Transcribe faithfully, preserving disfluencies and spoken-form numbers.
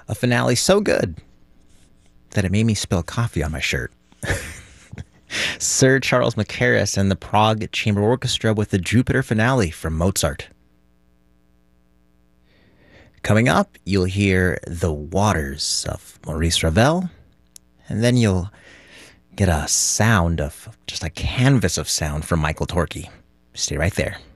A finale so good that it made me spill coffee on my shirt. Sir Charles Mackerras and the Prague Chamber Orchestra with the Jupiter finale from Mozart. Coming up, you'll hear The Waters of Maurice Ravel, and then you'll get a sound of, just a canvas of sound from Michael Torke. Stay right there.